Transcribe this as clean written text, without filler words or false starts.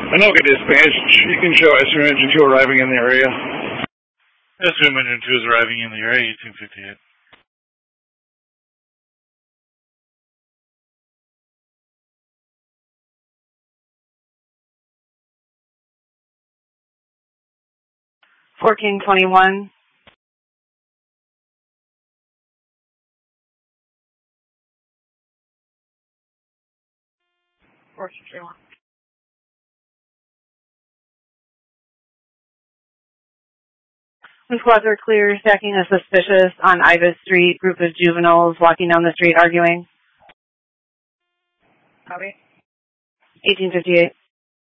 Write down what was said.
Anoka Dispatch, you can show SRM Engine 2 arriving in the area. SRM Engine 2 is arriving in the area, 1858. $14.21. The squads are clear, stacking a suspicious on Ibis Street. Group of juveniles walking down the street arguing. Copy. 1858.